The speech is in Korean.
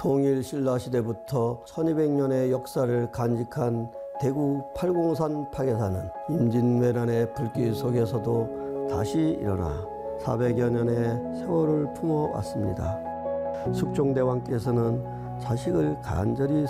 통일 신라 시대부터 1200년의 역사를 간직한 대구 팔공산 파괴사는 임진왜란의 불길 속에서도 다시 일어나 400여 년의 세월을 품어왔습니다. 숙종대왕께서는 자식을 간절히